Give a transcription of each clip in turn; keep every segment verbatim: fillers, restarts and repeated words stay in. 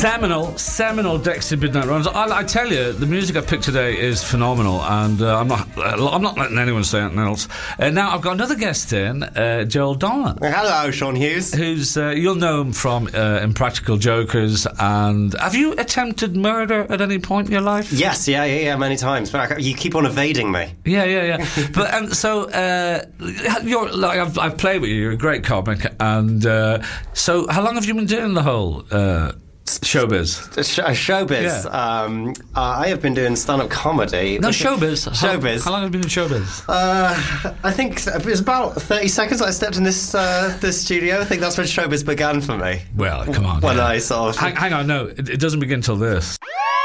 Seminal, seminal Dexter Midnight Runs. I, I tell you, the music I picked today is phenomenal, and uh, I'm not, uh, I'm not letting anyone say anything else. Uh, now I've got another guest in, uh, Joel Dommett. Hello, Sean Hughes. Who's uh, you'll know him from uh, Impractical Jokers. And have you attempted murder at any point in your life? Yes, yeah, yeah, yeah, many times. But I, you keep on evading me. Yeah, yeah, yeah. But um, so uh, you're like I've, I've played with you. You're a great comic, and uh, so how long have you been doing the whole? Uh, Showbiz. Sh- showbiz. Yeah. Um, uh, I have been doing stand-up comedy. No, showbiz. Showbiz. How, how long have you been in showbiz? Uh, I think it was about thirty seconds I stepped in this uh, this studio. I think that's when showbiz began for me. Well, come on. When yeah. I sort of... Hang, hang on, no, it, it doesn't begin till this.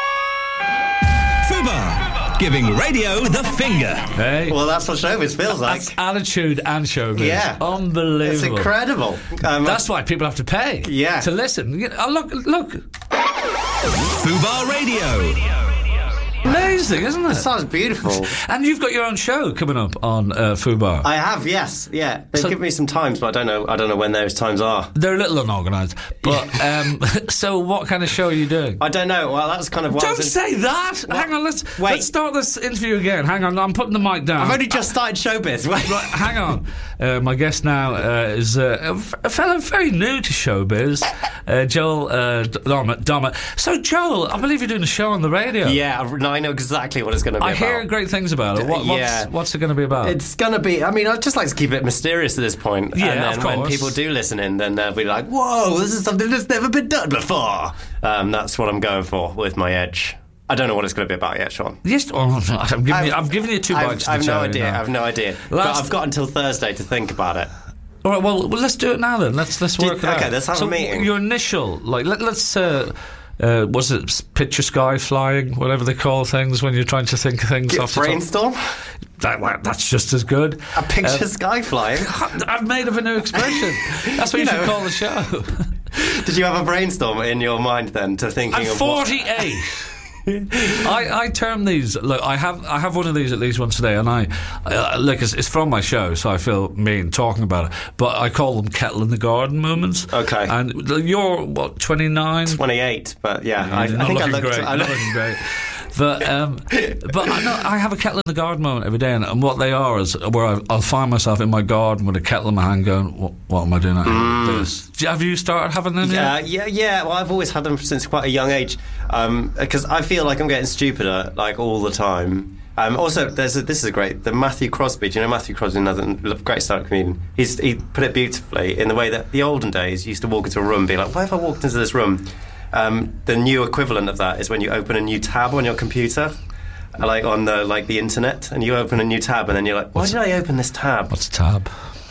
Fubar, giving radio the finger. Hey. Well, that's what showbiz feels like. That's attitude and showbiz. Yeah. Unbelievable. It's incredible. Um, That's why people have to pay. Yeah. To listen. You know, oh, look, look. Fubar Radio. Amazing, isn't it? It sounds beautiful. And you've got your own show coming up on uh, Fubar. I have, yes, yeah. They've So- given me some times, but I don't know. I don't know when those times are. They're a little unorganised. But, um, so what kind of show are you doing? I don't know. Well, that's kind of what I Don't was in- say that! Hang on, let's, Wait. let's start this interview again. Hang on, I'm putting the mic down. I've only just started showbiz. Wait. Right, hang on. Uh, my guest now uh, is uh, a, f- a fellow very new to showbiz, uh, Joel uh, Dommett. Dommett. So, Joel, I believe you're doing a show on the radio. Yeah, I- no, I know exactly what it's going to be I about. hear great things about it. What, what's, Yeah. what's it going to be about? It's going to be... I mean, I'd just like to keep it mysterious at this point. Yeah, and then of when course. people do listen in, then they'll be like, whoa, this is something that's never been done before. Um, that's what I'm going for with my edge. I don't know what it's going to be about yet, Sean. Yes, oh, I'm giving you, I'm giving you two I've, bites to I've no cherry idea. now. I've no idea. But Last- I've got until Thursday to think about it. All right, well, well, let's do it now then. Let's let's Do- work it out. okay, let's have a so meeting. Your initial, like, let, let's. Uh, uh, was it picture sky flying, whatever they call things when you're trying to think of things Get off the top? brainstorm? That, well, that's just as good. A picture Um, sky flying? I've made up a new expression. That's what you, You should know. call the show. Did you have a brainstorm in your mind then to thinking I'm of what... forty-eight. I, I term these. Look, I have I have one of these at least once a day, and I uh, look. It's, it's from my show, so I feel mean talking about it. But I call them kettle in the garden moments. Okay. And you're what twenty-nine? twenty-eight, but yeah, I, I Not think I looking looked... great. I Not looked looking great. But um, but I, know, I have a kettle in the garden moment every day, and, and what they are is where I, I'll find myself in my garden with a kettle in my hand, going, "What, what am I doing out here with this?" Do you- Have you started having them yet? Uh, yeah, yeah. Well, I've always had them since quite a young age, because I feel like I'm getting stupider like all the time. Um, also, there's a, this is great. The Matthew Crosby. Do you know Matthew Crosby? Another great stand-up comedian. He's, he put it beautifully in the way that the olden days you used to walk into a room and be like, "Why have I walked into this room?" Um, the new equivalent of that is when you open a new tab on your computer, like on the like the internet, and you open a new tab, and then you're like, "Why did I open this tab?" What's a tab?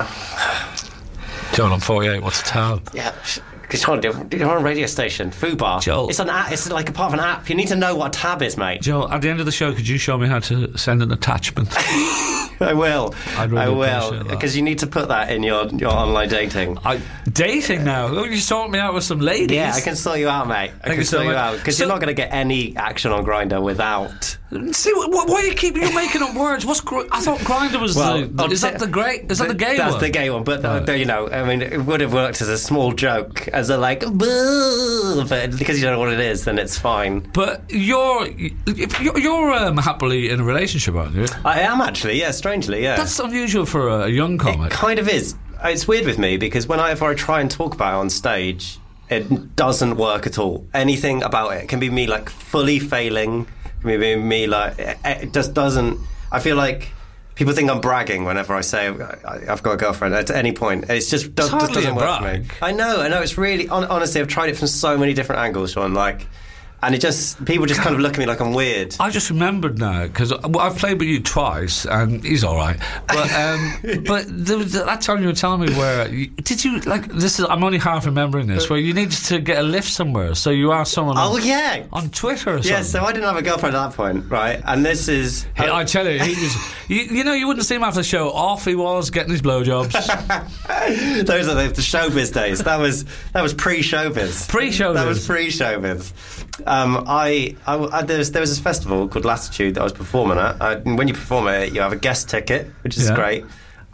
Joel, I'm forty-eight. What's a tab? Yeah, because you're, you're on a radio station, Fubar. Joel. It's an app. It's like a part of an app. You need to know what a tab is, mate. Joel, at the end of the show, could you show me how to send an attachment? I will. I'd really I will, appreciate that. because you need to put that in your your online dating. I, dating now? Oh, you sort me out with some ladies? Yeah, I can sort you out, mate. I Thank can you so sort you much. out because So- you're not going to get any action on Grindr without. See, wh- wh- why are you keep you making up words? What's gr- I thought Grindr was Well, the. on Is t- that the great? Is that the gay That's one? the gay one, but the, Right. the, you know, I mean, it would have worked as a small joke, as a like, "Boo," but because you don't know what it is, then it's fine. But you're you're, you're um, happily in a relationship, aren't you? I am actually, yeah, strangely, yeah. That's unusual for a, a young comic. It kind of is. It's weird with me because whenever I try and talk about it on stage, it doesn't work at all. Anything about it can be me like fully failing. Can be me like it, it just doesn't. I feel like people think I'm bragging whenever I say I, I've got a girlfriend at any point. It's just, does, just hardly doesn't a work for me. brag. I know. I know. It's really hon- honestly. I've tried it from so many different angles, Sean. Like. And it just, people just kind of look at me like I'm weird. I just remembered now because well, I've played with you twice and he's all right. But um, but there was that time you were telling me where you, did you like this is I'm only half remembering this where you needed to get a lift somewhere, so you asked someone. Oh on, yeah, on Twitter or something. yeah. So I didn't have a girlfriend at that point, right? And this is. Hey, I tell you, he was. You, you know, you wouldn't see him after the show. Off he was getting his blowjobs. Those are the, the showbiz days. That was that was pre-showbiz. Pre-showbiz. That was pre-showbiz. Um, I, I, I there was there was this festival called Latitude that I was performing at. I, when you perform it, you have a guest ticket, which is Yeah. great.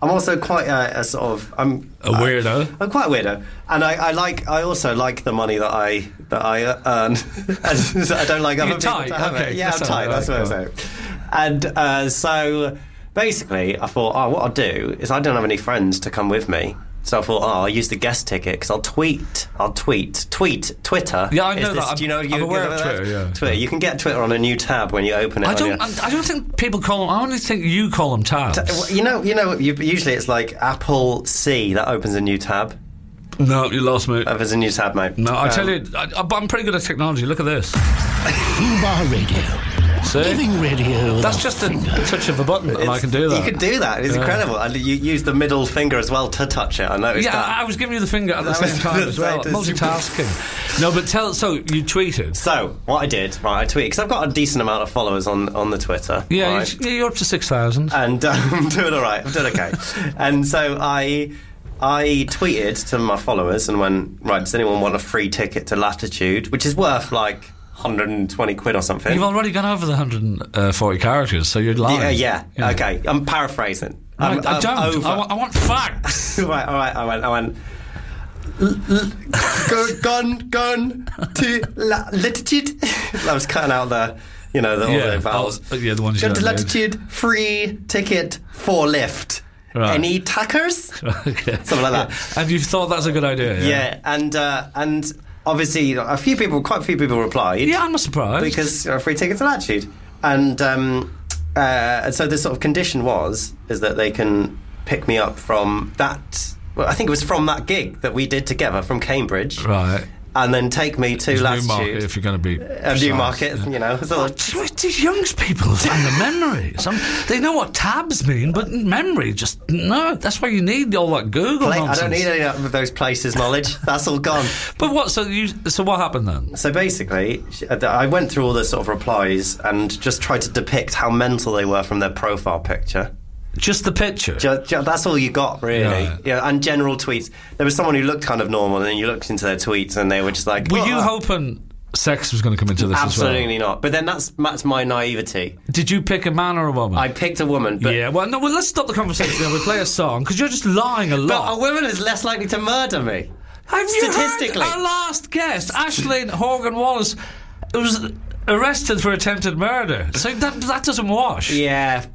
I'm also quite a, a sort of I'm A weirdo. I, I'm quite a weirdo, and I, I like I also like the money that I that I uh, earn. And I don't like other You're people tight, to have okay, it. Yeah, I'm that's tight. all right, That's what I'm saying. And uh, so basically, I thought, oh, what I'll do is I don't have any friends to come with me. So I thought, oh, I'll use the guest ticket because I'll tweet. I'll tweet. Tweet. Twitter. Yeah, I know is this, that. Do you know? I'm You, aware you know of that? Twitter, yeah. Twitter. You can get Twitter on a new tab when you open it. I on don't. your- I don't think people call them. I only think you call them tabs. You know, you know. You, usually it's like Apple C that opens a new tab. No, you lost me. Opens a new tab, mate. No, I Um, tell you, I, I'm pretty good at technology. Look at this. Fubar Radio. See? Giving radio. That's the just a finger. touch of a button, and I can do that. You can do that. It's Yeah. incredible. And you use the middle finger as well to touch it. I noticed Yeah, that. I, I was giving you the finger at the That same was time the as well. same- Multitasking. No, but tell. So you tweeted. So what I did, right? I tweeted because I've got a decent amount of followers on on the Twitter. Yeah, right? you, you're up to six thousand. and um, I'm doing all right. I'm doing okay. And so I I tweeted to my followers and went, right, does anyone want a free ticket to Latitude, which is worth like one hundred twenty quid or something? You've already gone over the one hundred forty characters, so you're lying. Yeah, yeah, okay. I'm paraphrasing. I, I'm, I I'm don't. over. I, want, I want facts. right, all right. I went. I went. L- l- go, gone, gone to la- Latitude. I was cutting out the, you know, the, all Yeah, the vowels. oh, yeah, the ones you Go to don't need. Latitude, free ticket for lift. Right. Any tackers? Okay. Something like that. And you thought that's a good idea, yeah? Yeah, and uh, and obviously a few people, quite a few people replied. Yeah, I'm not surprised. Because you know, free tickets to Latitude, and um, uh, and so the sort of condition was is that they can pick me up from that. Well, I think it was from that gig that we did together from Cambridge, Right. and then take me to It's Newmarket, Latitude. if you're going to be A precise, Newmarket, yeah. you know. So Oh, these young people and the memory. Some, they know what tabs mean, but memory just no. That's why you need all that Google Play- I nonsense. don't need any of those places knowledge. That's all gone. But what? So you? So what happened then? So basically, sh- I went through all the sort of replies and just tried to depict how mental they were from their profile picture. Just the picture. Ju- ju- that's all you got, really. Right. Yeah, and general tweets. There was someone who looked kind of normal, and then you looked into their tweets, and they were just like, Were "Oh, you uh, hoping sex was going to come into this absolutely as well? not." But then that's that's my naivety. Did you pick a man or a woman? I picked a woman, but yeah. Well, no. Well, let's stop the conversation. Now. We play a song because you're just lying a but lot. a woman is less likely to murder me. Have you heard statistically. our last guest, Ashleen Horgan Wallace, was arrested for attempted murder? So that that doesn't wash. Yeah,